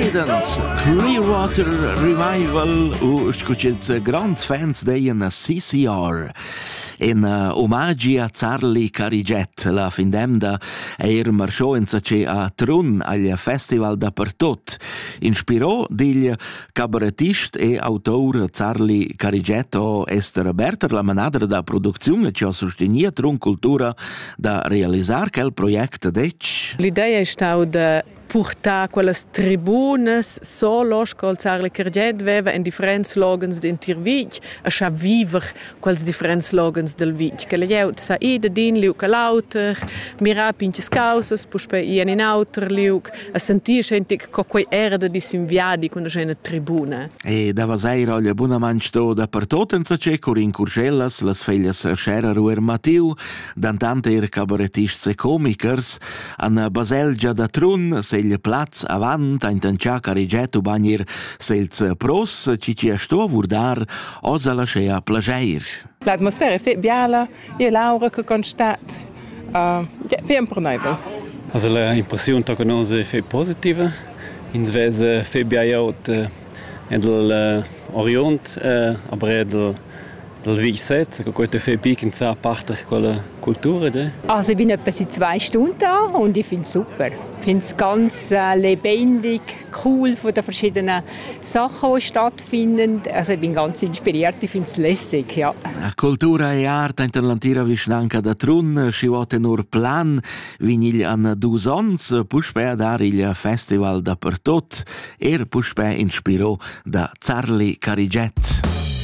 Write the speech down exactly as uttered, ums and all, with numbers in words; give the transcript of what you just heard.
Creedence Clearwater Revival u scucils grands fans deien C C R. In uh, omaggi a Charlie Cariget, la findemda eir marciò in sace a Trun al festival dappertut. Inspirò digl cabaretist e autor Charlie Cariget o Esther Berter la manadra da produzione che ha sostenuto Trun Cultura da realizzare quel progetto dec. L'idea è stata portar quelles tribunas solo col Charlie Cariget veva in differenti slogans d'entir Vitg a scha viver quels differenti slogans del Vitg. Che le jeut sa ida din liuk a lauter, mira pinches causas, puspe ien in auter liuk, a sentir schentic co quei erde di sinviadi con una tribuna. E dava seira oglia buona mansto da per tot in sace Corin Curgellas, las feglias Scherer Ruer Matiu, d'antante ir cabaretists e comikers, an Baselgia da Trun, segl plaz avant a intencià Cariget u bagnir selz pros, ci ci a sto vurdar osa la scea plageir. L'atmosfera è fe biala, e Laura che constat, uh, fe imponibile. Also l'impressione che noi è fe positiva, in vez fe biaiot e del Orient, aber è del del Vigset, che questo fe pic in sa parte con la Kultur, de? Also ich bin etwa seit zwei Stunden da und ich finde es super. Ich finde es ganz äh, lebendig, cool von den verschiedenen Sachen, die stattfinden. Also ich bin ganz inspiriert, ich finde es lässig, ja. Cultura e arte in l'antira vicinanca da Trun, si vote nur plan, vinil an dus ons, puspe dar il festival dappertut, er puspe inspirò da Charlie Cariget.